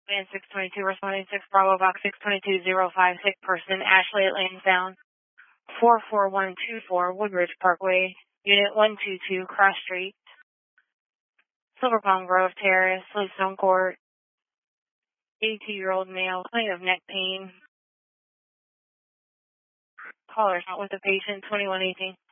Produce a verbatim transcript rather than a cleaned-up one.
Band six twenty-two responding six Bravo box six twenty-two zero five six person Ashley at Lansdowne four four one two four Woodridge Parkway Unit one two two Cross Street Silver Palm Grove Terrace Bluestone Court eighty-two year old male complaint of neck pain. Caller's not with the patient twenty-one eighteen.